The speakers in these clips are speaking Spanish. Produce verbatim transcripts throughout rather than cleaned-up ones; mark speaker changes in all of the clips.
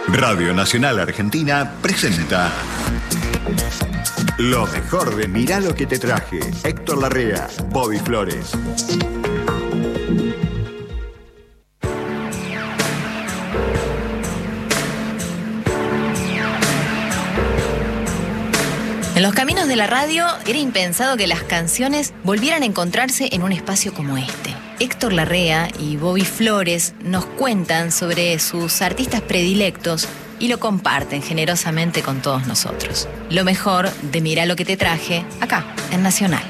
Speaker 1: Radio Nacional Argentina presenta lo mejor de Mirá lo que te traje. Héctor Larrea, Bobby Flores.
Speaker 2: En los caminos de la radio era impensado que las canciones volvieran a encontrarse en un espacio como este. Héctor Larrea y Bobby Flores nos cuentan sobre sus artistas predilectos y lo comparten generosamente con todos nosotros. Lo mejor de Mirá lo que te traje, acá, en Nacional.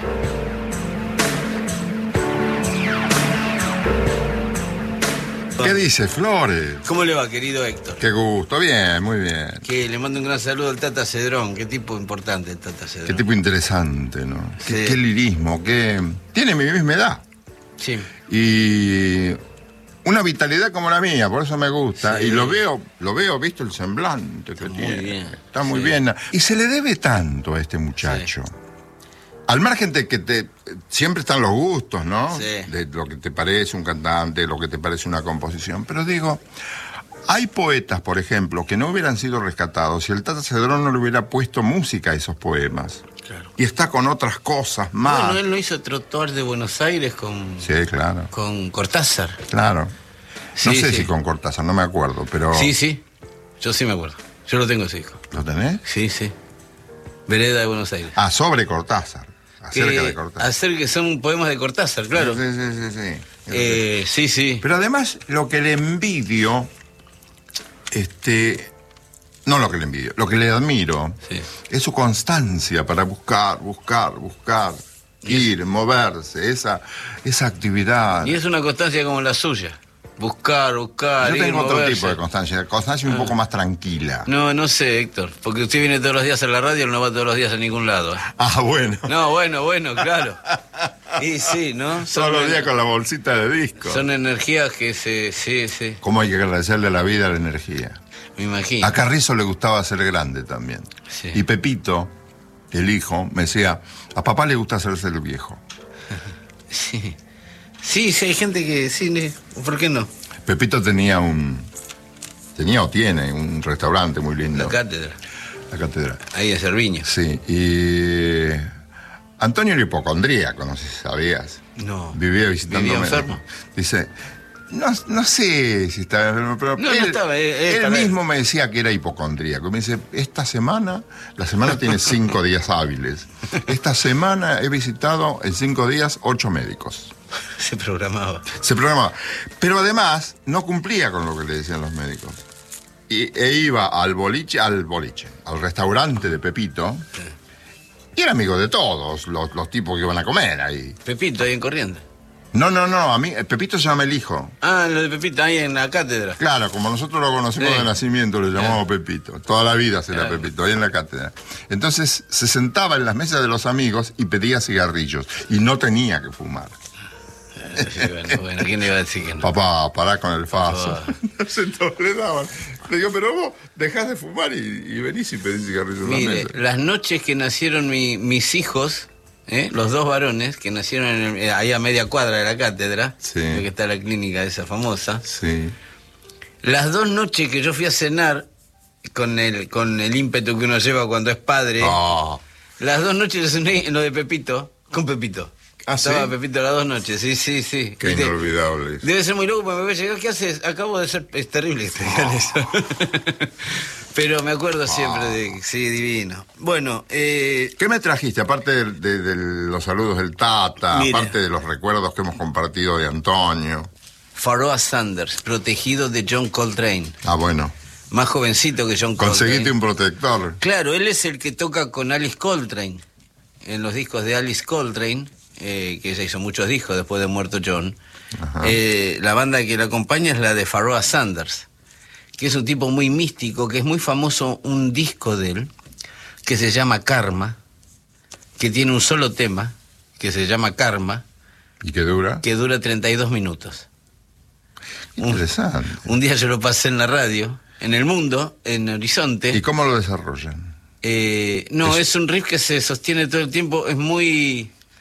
Speaker 3: ¿Qué dice, Flores?
Speaker 4: ¿Cómo le va, querido Héctor?
Speaker 3: Qué gusto, bien, muy bien.
Speaker 4: Que le mando un gran saludo al Tata Cedrón. Qué tipo importante el Tata Cedrón.
Speaker 3: Qué tipo interesante, ¿no?
Speaker 4: Sí.
Speaker 3: Qué, qué lirismo, qué... Tiene mi misma edad.
Speaker 4: Sí.
Speaker 3: Y una vitalidad como la mía, por eso me gusta.
Speaker 4: Sí.
Speaker 3: Y lo veo, lo veo, visto el semblante que
Speaker 4: Está muy
Speaker 3: tiene.
Speaker 4: bien.
Speaker 3: Está muy
Speaker 4: Sí.
Speaker 3: bien. Y se le debe tanto a este muchacho.
Speaker 4: Sí.
Speaker 3: Al margen de que te siempre están los gustos, ¿no?
Speaker 4: Sí.
Speaker 3: De lo que te parece un cantante, lo que te parece una composición. Pero digo, hay poetas, por ejemplo, que no hubieran sido rescatados si el Tata Cedrón no le hubiera puesto música a esos poemas.
Speaker 4: Claro.
Speaker 3: Y está con otras cosas más.
Speaker 4: Bueno, él no hizo Trotuar de Buenos Aires con,
Speaker 3: Sí, claro,
Speaker 4: con Cortázar.
Speaker 3: claro. No
Speaker 4: Sí,
Speaker 3: sé
Speaker 4: sí.
Speaker 3: si con Cortázar, no me acuerdo, pero...
Speaker 4: Sí, sí. Yo sí me acuerdo. Yo lo tengo ese disco.
Speaker 3: ¿Lo tenés?
Speaker 4: Sí, sí. Vereda de Buenos Aires.
Speaker 3: Ah, sobre Cortázar. Acerca
Speaker 4: Que
Speaker 3: de Cortázar.
Speaker 4: Hacer que son poemas de Cortázar, claro.
Speaker 3: Sí, sí, sí, sí.
Speaker 4: Eh, sí, sí.
Speaker 3: Pero además, lo que le envidio, este... No lo que le envidio, lo que le admiro
Speaker 4: Sí.
Speaker 3: es su constancia para buscar, buscar, buscar, ir, moverse, esa, esa actividad.
Speaker 4: Y es una constancia como la suya. Buscar, buscar,
Speaker 3: Yo
Speaker 4: ir,
Speaker 3: tengo otro
Speaker 4: moverse.
Speaker 3: tipo de constancia, constancia un
Speaker 4: Ah.
Speaker 3: poco más tranquila.
Speaker 4: No, no sé, Héctor. Porque usted viene todos los días a la radio, él no va todos los días a ningún lado.
Speaker 3: Ah, bueno.
Speaker 4: No, bueno, bueno, claro. Y sí, ¿no?
Speaker 3: Todos los
Speaker 4: en-
Speaker 3: días con la bolsita de disco.
Speaker 4: Son energías que se... Sí, sí,
Speaker 3: ¿Cómo hay que agradecerle a la vida la energía?
Speaker 4: me imagino.
Speaker 3: A Carrizo le gustaba ser grande también.
Speaker 4: Sí.
Speaker 3: Y Pepito, el hijo, me decía, a papá le gusta hacerse el viejo.
Speaker 4: Sí. Sí, sí, hay gente que... Sí, ne- ¿por qué no?
Speaker 3: Pepito tenía un... Tenía o tiene un restaurante muy lindo.
Speaker 4: La cátedra.
Speaker 3: La catedral.
Speaker 4: Ahí en Cerviño.
Speaker 3: Sí, y... Antonio era hipocondríaco, no sé si sabías.
Speaker 4: No.
Speaker 3: Vivía visitando
Speaker 4: ¿Vivía
Speaker 3: médicos.
Speaker 4: enfermo?
Speaker 3: Dice, no, no sé si estaba enfermo, pero
Speaker 4: No, no
Speaker 3: él,
Speaker 4: estaba, él- él
Speaker 3: él
Speaker 4: para él.
Speaker 3: mismo me decía que era hipocondríaco. Me dice, esta semana, la semana tiene cinco días hábiles. Esta semana he visitado en cinco días ocho médicos.
Speaker 4: Se programaba.
Speaker 3: Se programaba. Pero además no cumplía con lo que le decían los médicos. Y, e iba al boliche, al boliche, al restaurante de Pepito. Y era amigo de todos los, los tipos que iban a comer ahí.
Speaker 4: Pepito, ahí en Corrientes.
Speaker 3: No, no, no, a mí, Pepito se llama el hijo.
Speaker 4: Ah, lo de Pepito, ahí en la cátedra.
Speaker 3: Claro, como nosotros lo conocimos
Speaker 4: Sí.
Speaker 3: de nacimiento, le llamamos Pepito. Toda la vida será
Speaker 4: Claro.
Speaker 3: Pepito, ahí en la cátedra. Entonces se sentaba en las mesas de los amigos y pedía cigarrillos. Y no tenía que fumar.
Speaker 4: Sí, bueno, bueno, ¿quién le iba a decir que no?
Speaker 3: Papá, pará con el faso.
Speaker 4: favor.
Speaker 3: Se toleraban. Le digo, pero vos dejás de fumar y, y venís y pedís cigarrillos en la
Speaker 4: Mire,
Speaker 3: mesa.
Speaker 4: las noches que nacieron mi- mis hijos, ¿eh? Los dos varones, que nacieron en el- eh, ahí a media cuadra de la cátedra,
Speaker 3: Sí.
Speaker 4: que está la clínica esa famosa,
Speaker 3: Sí.
Speaker 4: las dos noches que yo fui a cenar, con el, con el ímpetu que uno lleva cuando es padre,
Speaker 3: Ah,
Speaker 4: las dos noches lo cené en lo de Pepito, con Pepito.
Speaker 3: ¿Ah,
Speaker 4: Estaba
Speaker 3: sí?
Speaker 4: Pepito las dos noches, sí, sí, sí.
Speaker 3: qué
Speaker 4: Viste,
Speaker 3: inolvidable.
Speaker 4: debe ser muy loco porque me ve llegar, ¿qué haces? Acabo de ser... Es terrible que te digan eso. Pero me acuerdo siempre de... Sí, divino. Bueno, eh...
Speaker 3: ¿Qué me trajiste? Aparte de, de- de los saludos del Tata,
Speaker 4: Mire.
Speaker 3: aparte de los recuerdos que hemos compartido de Antonio.
Speaker 4: Pharoah Sanders, protegido de John Coltrane.
Speaker 3: Ah, bueno.
Speaker 4: Más jovencito que John Coltrane.
Speaker 3: Conseguiste un protector.
Speaker 4: Claro, él es el que toca con Alice Coltrane. En los discos de Alice Coltrane, eh, que ella hizo muchos discos después de muerto John.
Speaker 3: Ajá.
Speaker 4: Eh, la banda que la acompaña es la de Pharoah Sanders, que es un tipo muy místico, que es muy famoso un disco de él, que se llama Karma, que tiene un solo tema, que se llama Karma,
Speaker 3: ¿Y qué dura?
Speaker 4: que dura treinta y dos minutos. Un,
Speaker 3: Interesante.
Speaker 4: un día yo lo pasé en la radio, en El Mundo, en Horizonte.
Speaker 3: ¿Y cómo lo desarrollan?
Speaker 4: Eh, no,
Speaker 3: Es-
Speaker 4: es un riff que se sostiene todo el tiempo, es muy...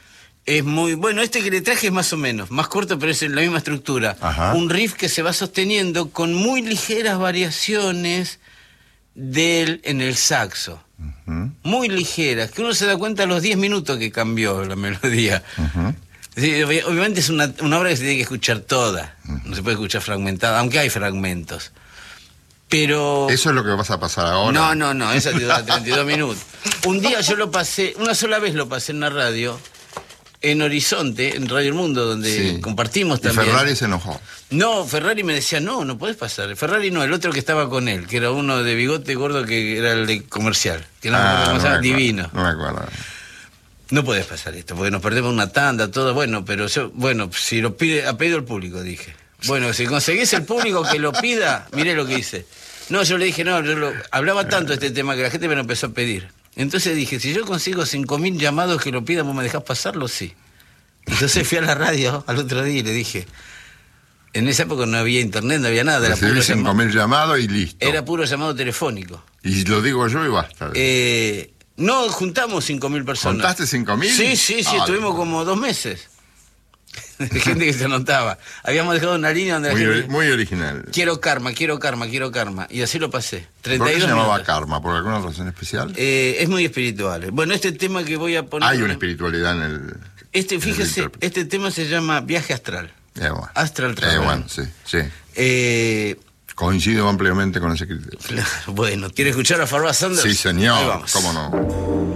Speaker 4: Es muy bueno. Este que le traje es más o menos, más corto, pero es en la misma estructura.
Speaker 3: Ajá.
Speaker 4: Un riff que se va sosteniendo con muy ligeras variaciones del en el saxo.
Speaker 3: Uh-huh.
Speaker 4: Muy ligeras, que uno se da cuenta a los diez minutos que cambió la melodía.
Speaker 3: Uh-huh.
Speaker 4: Sí, obviamente es una, una obra que se tiene que escuchar toda, no se puede escuchar fragmentada, aunque hay fragmentos. Pero...
Speaker 3: ¿Eso es lo que vas a pasar ahora?
Speaker 4: No, no, no, esa te da treinta y dos minutos. Un día yo lo pasé, una sola vez lo pasé en la radio, en Horizonte, en Radio El Mundo, donde
Speaker 3: Sí.
Speaker 4: compartimos
Speaker 3: Y
Speaker 4: también.
Speaker 3: Ferrari se enojó.
Speaker 4: No, Ferrari me decía, no, no podés pasar. Ferrari no, el otro que estaba con él, que era uno de bigote gordo que era el de comercial, que no me acuerdo
Speaker 3: Ah,
Speaker 4: cómo
Speaker 3: no
Speaker 4: se
Speaker 3: me
Speaker 4: llama,
Speaker 3: acuerdo,
Speaker 4: divino.
Speaker 3: No me acuerdo.
Speaker 4: No podés pasar esto, porque nos perdemos una tanda, todo, bueno, pero yo, bueno, si lo pide, ha pedido el público, dije. Bueno, si conseguís el público que lo pida, miré lo que hice. No, yo le dije, no, yo lo, hablaba tanto de este tema que la gente me lo empezó a pedir. Entonces dije, si yo consigo cinco mil llamados que lo pidan, ¿vos me dejás pasarlo? Sí. Entonces fui a la radio al otro día y le dije, en esa época no había internet, no había nada. Era
Speaker 3: Recibí
Speaker 4: puro,
Speaker 3: cinco
Speaker 4: llama-
Speaker 3: mil llamados y listo.
Speaker 4: era puro llamado telefónico.
Speaker 3: Y lo digo yo y basta.
Speaker 4: Eh, no, juntamos cinco mil personas.
Speaker 3: ¿Contaste cinco mil?
Speaker 4: Sí, sí, sí,
Speaker 3: Ah,
Speaker 4: estuvimos como dos meses. De gente que se anotaba. Habíamos dejado una línea donde la
Speaker 3: Muy,
Speaker 4: gente...
Speaker 3: ori- muy original.
Speaker 4: Quiero karma, quiero karma, quiero karma. Y así lo pasé.
Speaker 3: ¿Por
Speaker 4: treinta y
Speaker 3: qué
Speaker 4: dos
Speaker 3: se llamaba
Speaker 4: minutos.
Speaker 3: karma? ¿Por alguna razón especial?
Speaker 4: Eh, es muy espiritual. Bueno, este tema que voy a poner...
Speaker 3: Hay una espiritualidad en el...
Speaker 4: Este,
Speaker 3: en el
Speaker 4: fíjese,
Speaker 3: intérprete.
Speaker 4: este tema se llama Viaje Astral.
Speaker 3: Eh, bueno.
Speaker 4: Astral
Speaker 3: Eh,
Speaker 4: Travel.
Speaker 3: bueno, sí, sí.
Speaker 4: Eh,
Speaker 3: Coincido ampliamente con ese criterio.
Speaker 4: claro, bueno, ¿quiere escuchar a Farrah Sanders?
Speaker 3: Sí, señor.
Speaker 4: Ahí vamos.
Speaker 3: ¿Cómo no?